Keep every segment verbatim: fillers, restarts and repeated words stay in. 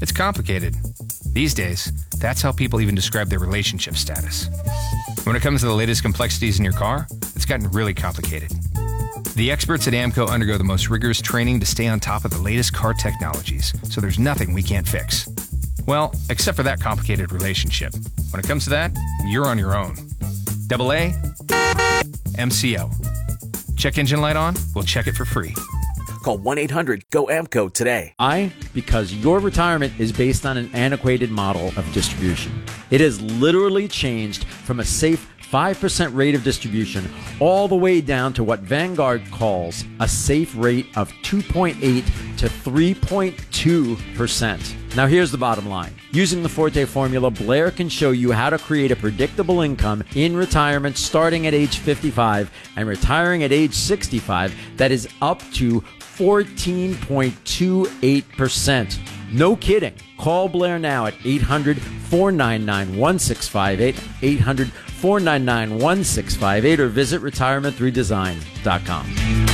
It's complicated. These days, that's how people even describe their relationship status. When it comes to the latest complexities in your car, it's gotten really complicated. The experts at AAMCO undergo the most rigorous training to stay on top of the latest car technologies, so there's nothing we can't fix. Well, except for that complicated relationship. When it comes to that, you're on your own. Double A, M C O. Check engine light on? We'll check it for free. Call one eight hundred G O A M C O today. Why? Because your retirement is based on an antiquated model of distribution. It has literally changed from a safe five percent rate of distribution all the way down to what Vanguard calls a safe rate of two point eight to three point two percent. Now here's the bottom line. Using the Forte formula, Blair can show you how to create a predictable income in retirement starting at age fifty-five and retiring at age sixty-five that is up to fourteen point two eight percent. No kidding. Call Blair now at eight hundred, four nine nine, one six five eight, eight hundred, four nine nine, one six five eight, or visit retirement through design dot com.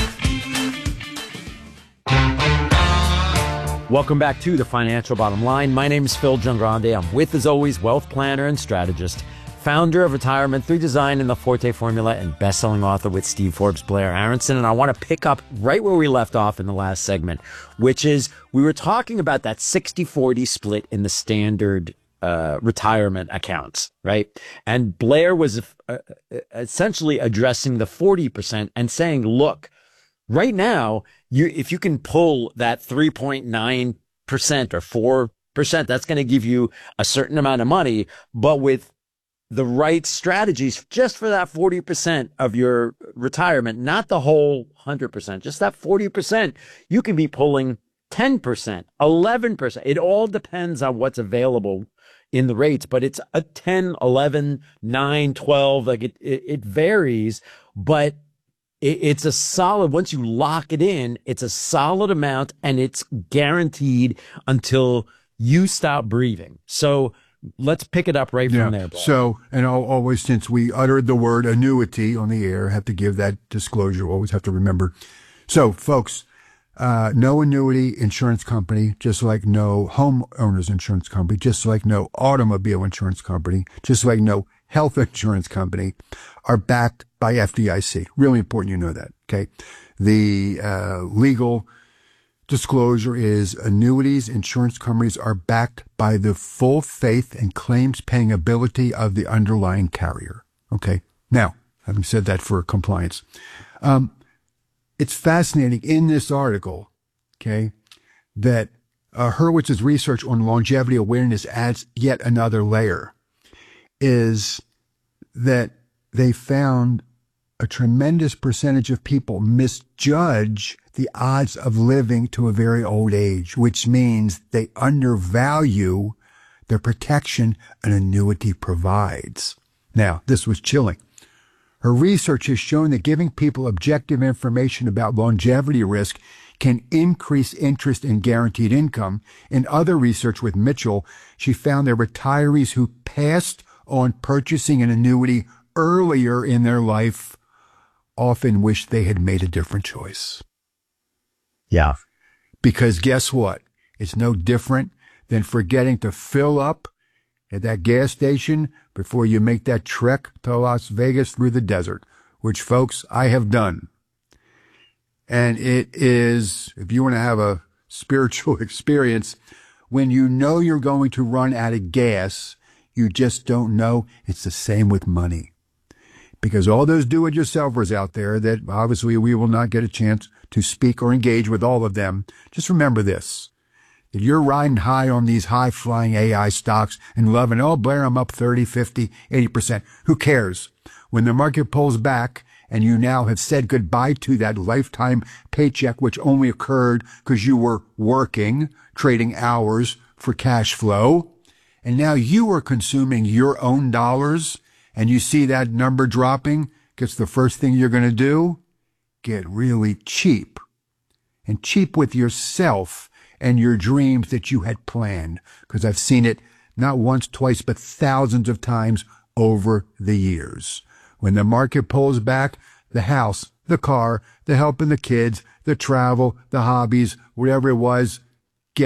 Welcome back to the Financial Bottom Line. My name is Phil Giangrande. I'm with, as always, wealth planner and strategist, founder of Retirement through Design and the Forte Formula, and best-selling author with Steve Forbes, Blair Aronson. And I want to pick up right where we left off in the last segment, which is we were talking about that sixty forty split in the standard uh, retirement accounts, right? And Blair was uh, essentially addressing the forty percent and saying, look, right now, you if you can pull that three point nine percent or four percent, that's going to give you a certain amount of money, but with the right strategies just for that forty percent of your retirement, not the whole one hundred percent, just that forty percent, you can be pulling ten percent, eleven percent. It all depends on what's available in the rates, but it's a ten, eleven, nine, twelve, like it, it, it varies, but it, it's a solid, once you lock it in, it's a solid amount and it's guaranteed until you stop breathing. So let's pick it up right yeah. from there, Paul. So, and I'll always, since we uttered the word annuity on the air, have to give that disclosure. Always have to remember. So, folks, uh, no annuity insurance company, just like no homeowners insurance company, just like no automobile insurance company, just like no health insurance company, are backed by F D I C. Really important you know that, okay? The uh, legal disclosure is annuities insurance companies are backed by the full faith and claims paying ability of the underlying carrier. Okay. Now, having said that for compliance, um, it's fascinating in this article, okay, that uh, Hurwitz's research on longevity awareness adds yet another layer, is that they found a tremendous percentage of people misjudge the odds of living to a very old age, which means they undervalue the protection an annuity provides. Now, this was chilling. Her research has shown that giving people objective information about longevity risk can increase interest in guaranteed income. In other research with Mitchell, she found that retirees who passed on purchasing an annuity earlier in their life often wish they had made a different choice. Yeah. Because guess what? It's no different than forgetting to fill up at that gas station before you make that trek to Las Vegas through the desert, which, folks, I have done. And it is, if you want to have a spiritual experience, when you know you're going to run out of gas, you just don't know. It's the same with money. Because all those do-it-yourselfers out there that obviously we will not get a chance to speak or engage with all of them, just remember this, that you're riding high on these high-flying A I stocks and loving, oh, Blair, I'm up thirty, fifty, eighty percent. Who cares? When the market pulls back and you now have said goodbye to that lifetime paycheck, which only occurred because you were working, trading hours for cash flow, and now you are consuming your own dollars, and you see that number dropping, guess the first thing you're going to do? Get really cheap. And cheap with yourself and your dreams that you had planned. Because I've seen it not once, twice, but thousands of times over the years. When the market pulls back, the house, the car, the helping the kids, the travel, the hobbies, whatever it was,